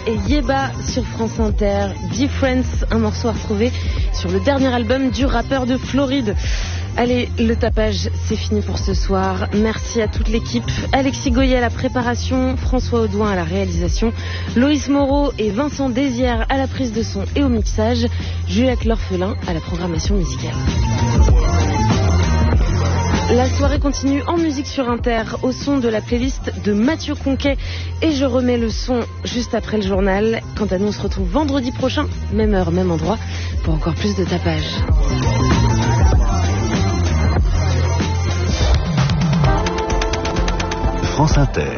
et Yeba sur France Inter. Difference, un morceau à retrouver sur le dernier album du rappeur de Floride. Allez, le tapage, c'est fini pour ce soir. Merci à toute l'équipe. Alexis Goyer à la préparation, François Audouin à la réalisation, Loïs Moreau et Vincent Désière à la prise de son et au mixage, Juliette L'Orphelin à la programmation musicale. La soirée continue en musique sur Inter au son de la playlist de Mathieu Conquet et je remets le son juste après le journal. Quant à nous, on se retrouve vendredi prochain, même heure, même endroit, pour encore plus de tapage. France Inter.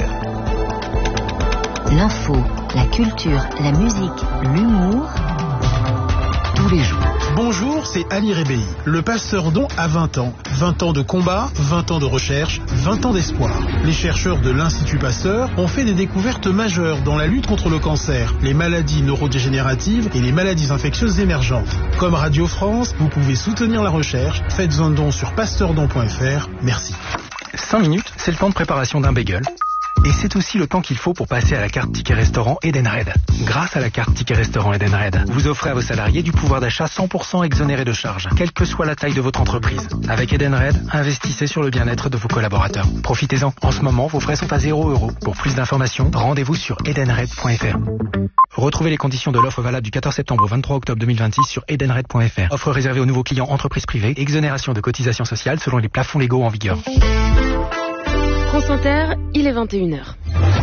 L'info, la culture, la musique, l'humour, tous les jours. Bonjour, c'est Ali Rebéi. Le Pasteur Don a 20 ans. 20 ans de combat, 20 ans de recherche, 20 ans d'espoir. Les chercheurs de l'Institut Pasteur ont fait des découvertes majeures dans la lutte contre le cancer, les maladies neurodégénératives et les maladies infectieuses émergentes. Comme Radio France, vous pouvez soutenir la recherche. Faites un don sur pasteurdon.fr. Merci. 5 minutes, c'est le temps de préparation d'un bagel. Et c'est aussi le temps qu'il faut pour passer à la carte Ticket Restaurant Edenred. Grâce à la carte Ticket Restaurant Edenred, vous offrez à vos salariés du pouvoir d'achat 100% exonéré de charges, quelle que soit la taille de votre entreprise. Avec Edenred, investissez sur le bien-être de vos collaborateurs. Profitez-en. En ce moment, vos frais sont à 0 €. Pour plus d'informations, rendez-vous sur edenred.fr. Retrouvez les conditions de l'offre valable du 14 septembre au 23 octobre 2026 sur edenred.fr. Offre réservée aux nouveaux clients entreprises privées. Exonération de cotisations sociales selon les plafonds légaux en vigueur. France Inter, il est 21h.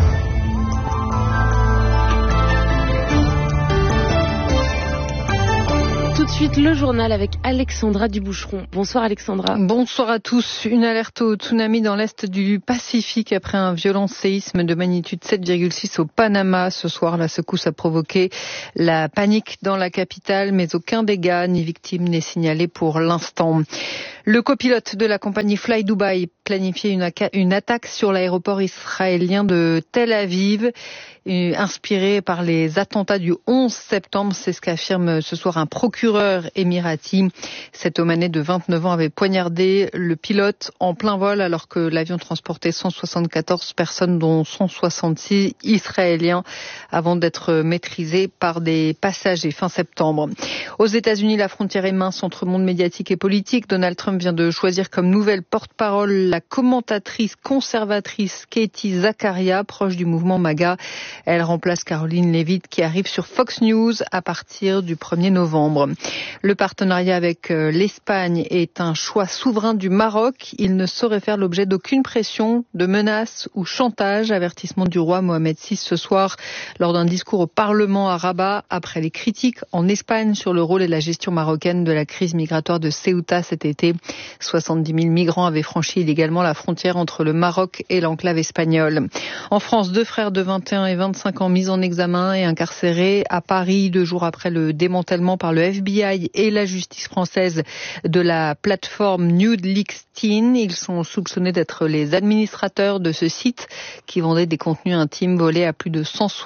Tout de suite, le journal avec Alexandra Duboucheron. Bonsoir Alexandra. Bonsoir à tous. Une alerte au tsunami dans l'est du Pacifique après un violent séisme de magnitude 7,6 au Panama. Ce soir, la secousse a provoqué la panique dans la capitale, mais aucun dégât ni victime n'est signalé pour l'instant. Le copilote de la compagnie Fly Dubai planifiait une attaque sur l'aéroport israélien de Tel Aviv, inspiré par les attentats du 11 septembre. C'est ce qu'affirme ce soir un procureur émirati. Cet Omanais de 29 ans avait poignardé le pilote en plein vol alors que l'avion transportait 174 personnes, dont 166 Israéliens, avant d'être maîtrisé par des passagers fin septembre. Aux États-Unis, la frontière est mince entre monde médiatique et politique. Donald Trump vient de choisir comme nouvelle porte-parole la commentatrice conservatrice Katie Zakaria, proche du mouvement MAGA. Elle remplace Caroline Leavitt qui arrive sur Fox News à partir du 1er novembre. Le partenariat avec l'Espagne est un choix souverain du Maroc. Il ne saurait faire l'objet d'aucune pression, de menaces ou chantage. Avertissement du roi Mohamed VI ce soir lors d'un discours au Parlement à Rabat après les critiques en Espagne sur le rôle et la gestion marocaine de la crise migratoire de Ceuta cet été. 70 000 migrants avaient franchi illégalement la frontière entre le Maroc et l'enclave espagnole. En France, 2 frères de 21 et 25 ans mis en examen et incarcérés à Paris 2 jours après le démantèlement par le FBI et la justice française de la plateforme Nude Leaks Teen. Ils sont soupçonnés d'être les administrateurs de ce site qui vendait des contenus intimes volés à plus de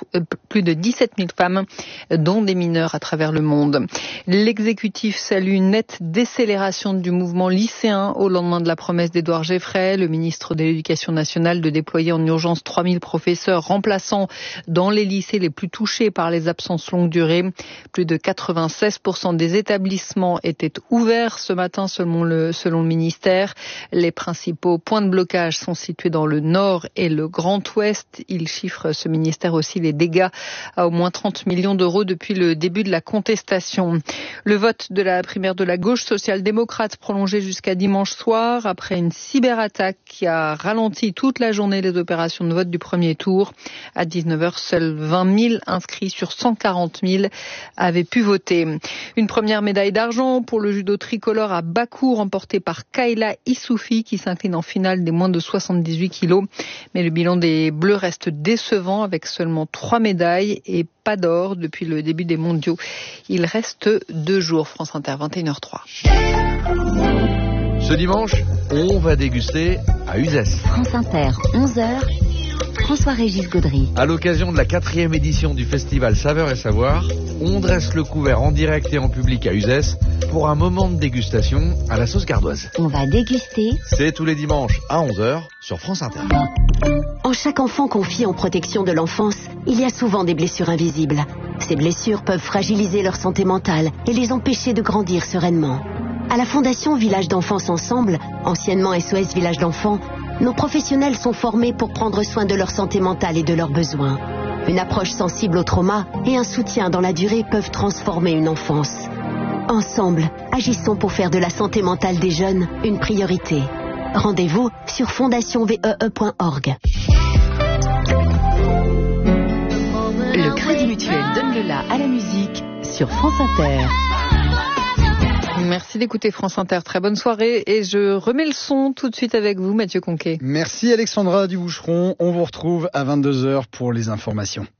17 000 femmes, dont des mineurs à travers le monde. L'exécutif salue une nette décélération du mouvement lycéen au lendemain de la promesse d'Édouard Geoffrey, le ministre de l'Éducation nationale, de déployer en urgence 3 000 professeurs remplaçants dans les lycées les plus touchés par les absences longue durée. Plus de 96% des établissements étaient ouverts ce matin selon le ministère. Les principaux points de blocage sont situés dans le nord et le Grand Ouest. Il chiffre, ce ministère, aussi les dégâts à au moins 30 millions d'euros depuis le début de la contestation. Le vote de la primaire de la gauche social-démocrate prolongé jusqu'à dimanche soir après une cyberattaque qui a ralenti toute la journée les opérations de vote du premier tour. À 19h, seuls 20 000 inscrits sur 140 000 avaient pu voter. Une première médaille d'argent pour le judo tricolore à Bakou, remportée par Kayla Issoufi qui s'incline en finale des moins de 78 kilos. Mais le bilan des Bleus reste décevant avec seulement 3 médailles et pas d'or depuis le début des mondiaux. Il reste 2 jours. France Inter, 21h03. Ce dimanche, on va déguster à Uzès. France Inter, 11h. François-Régis Gaudry. À l'occasion de la 4e édition du festival Saveurs et Savoir, on dresse le couvert en direct et en public à Uzès pour un moment de dégustation à la sauce gardoise. On va déguster. C'est tous les dimanches à 11h sur France Inter. chaque enfant confié en protection de l'enfance, il y a souvent des blessures invisibles. Ces blessures peuvent fragiliser leur santé mentale et les empêcher de grandir sereinement. À la Fondation Village d'Enfance Ensemble, anciennement SOS Village d'Enfants, nos professionnels sont formés pour prendre soin de leur santé mentale et de leurs besoins. Une approche sensible au trauma et un soutien dans la durée peuvent transformer une enfance. Ensemble, agissons pour faire de la santé mentale des jeunes une priorité. Rendez-vous sur fondationvee.org. Le Crédit Mutuel donne le la à la musique sur France Inter. Merci d'écouter France Inter. Très bonne soirée et je remets le son tout de suite avec vous, Mathieu Conquet. Merci Alexandra Duboucheron. On vous retrouve à 22h pour les informations.